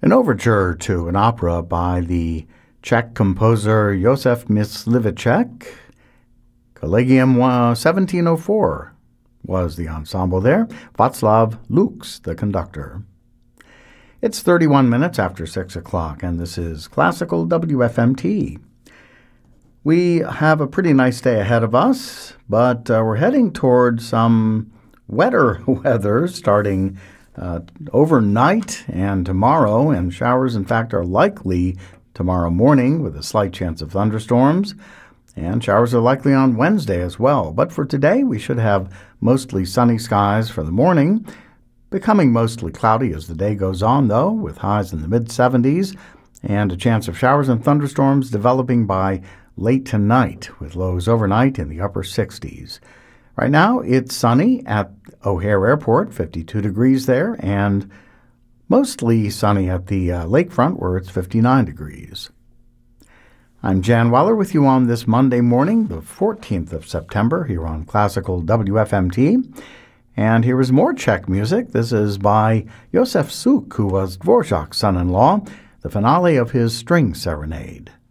An overture to an opera by the Czech composer Josef Mysliveček. Collegium 1704 was the ensemble there. Václav Lux, the conductor. It's 31 minutes after 6 o'clock, and this is Classical WFMT. We have a pretty nice day ahead of us, but we're heading towards some wetter weather starting overnight and tomorrow, and showers, in fact, are likely tomorrow morning with a slight chance of thunderstorms, and showers are likely on Wednesday as well. But for today, we should have mostly sunny skies for the morning, becoming mostly cloudy as the day goes on, though, with highs in the mid-70s, and a chance of showers and thunderstorms developing by late tonight, with lows overnight in the upper 60s. Right now, it's sunny at O'Hare Airport, 52 degrees there, and mostly sunny at the lakefront, where it's 59 degrees. I'm Jan Weller with you on this Monday morning, the 14th of September, here on Classical WFMT. And here is more Czech music. This is by Josef Suk, who was Dvorak's son-in-law, the finale of his String Serenade.